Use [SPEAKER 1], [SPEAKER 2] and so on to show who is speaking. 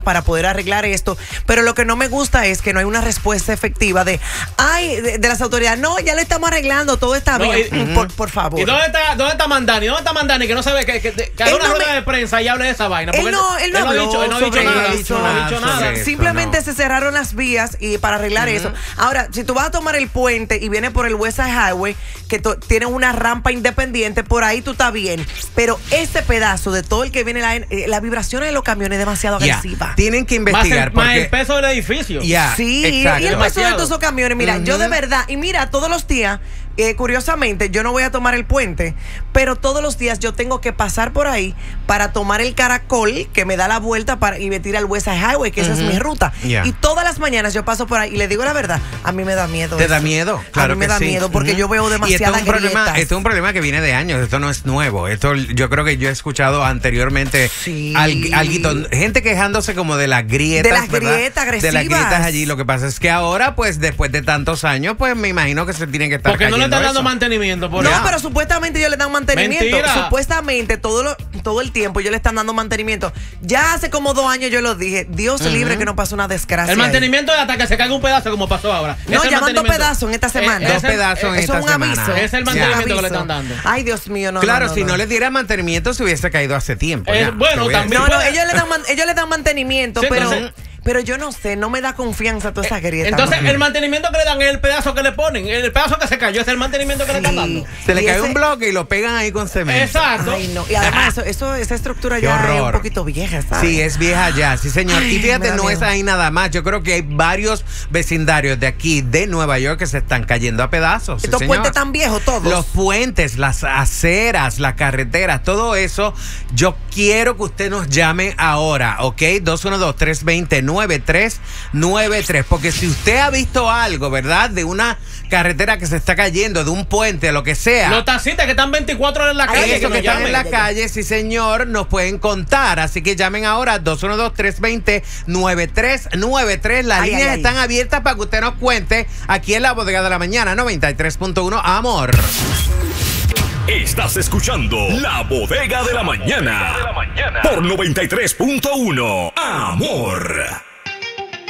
[SPEAKER 1] para poder arreglar esto, pero lo que no me gusta es que no hay una respuesta efectiva de las autoridades. No, ya lo estamos arreglando, todo está bien. Por favor.
[SPEAKER 2] ¿Y dónde está Mandani? ¿Dónde está Mandani? Que no sabe que haga una rueda de prensa y hable de esa vaina.
[SPEAKER 1] Él no ha dicho
[SPEAKER 2] nada.
[SPEAKER 1] Simplemente se cerraron las vías y para arreglar eso. Ahora, si tú vas a tomar el puente y vienes por el West Side Highway, que tiene una rampa independiente, por ahí tú estás bien. Pero ese pedazo de todo el que viene, la vibración de los camiones es demasiado agresiva.
[SPEAKER 3] Tienen que investigar.
[SPEAKER 2] Más el peso del edificio.
[SPEAKER 1] Sí, exacto. Y el peso de todos esos camiones. Mira, yo de verdad, y mira, todos los días, curiosamente, yo no voy a tomar el puente, pero todos los días yo tengo que pasar por ahí para tomar el caracol que me da la vuelta y me tira al West Side Highway, que esa es mi ruta. Y todas las mañanas yo paso por ahí y le digo la verdad, a mí me da miedo.
[SPEAKER 3] ¿Te da miedo?
[SPEAKER 1] Claro, a mí me da miedo porque yo veo demasiadas grietas.
[SPEAKER 3] Esto es un problema que viene de años, esto no es nuevo. Esto yo creo que yo he escuchado anteriormente gente quejándose como de las grietas.
[SPEAKER 1] De las grietas agresivas.
[SPEAKER 3] De las grietas allí. Lo que pasa es que ahora, pues después de tantos años, pues me imagino que se tienen que estar cayendo.
[SPEAKER 2] No le están dando mantenimiento.
[SPEAKER 1] Pero supuestamente ellos le dan mantenimiento.
[SPEAKER 2] Mentira.
[SPEAKER 1] Supuestamente todo el tiempo ellos le están dando mantenimiento. Ya hace como 2 años yo lo dije. Dios libre que no pase una desgracia.
[SPEAKER 2] El mantenimiento es hasta que se caiga un pedazo como pasó ahora.
[SPEAKER 1] No, llaman 2 pedazos en esta semana.
[SPEAKER 3] 2 pedazos en esta semana.
[SPEAKER 1] Aviso.
[SPEAKER 2] Es el mantenimiento que le están dando.
[SPEAKER 1] Ay, Dios mío, no.
[SPEAKER 3] Claro, si no le diera mantenimiento se hubiese caído hace tiempo.
[SPEAKER 2] Bueno, también.
[SPEAKER 1] No, ellos le dan mantenimiento, pero yo no sé, no me da confianza toda esa grieta.
[SPEAKER 2] Entonces, el mantenimiento que le dan es el pedazo que le ponen. El pedazo que se cayó es el mantenimiento que le están dando.
[SPEAKER 3] Se le cae un bloque y lo pegan ahí con cemento.
[SPEAKER 2] Exacto.
[SPEAKER 1] Ay, no. Y además, esa estructura ya es un poquito vieja, ¿sabes?
[SPEAKER 3] Sí, es vieja ya, sí, señor. Y fíjate, no es ahí nada más. Yo creo que hay varios vecindarios de aquí, de Nueva York, que se están cayendo a pedazos.
[SPEAKER 1] Estos puentes tan viejos, todos.
[SPEAKER 3] Los puentes, las aceras, las carreteras, todo eso. Yo quiero que usted nos llame ahora, ¿ok? 212-320-9393. Porque si usted ha visto algo, ¿verdad? De una carretera que se está cayendo, de un puente, lo que sea.
[SPEAKER 2] Los taxistas que están 24 horas en la calle.
[SPEAKER 3] Eso que están en la calle, sí, señor, nos pueden contar. Así que llamen ahora 212-320-9393. Las líneas están abiertas para que usted nos cuente aquí en la Bodega de la Mañana 93.1 Amor.
[SPEAKER 4] Estás escuchando La Bodega de la Mañana por 93.1 Amor.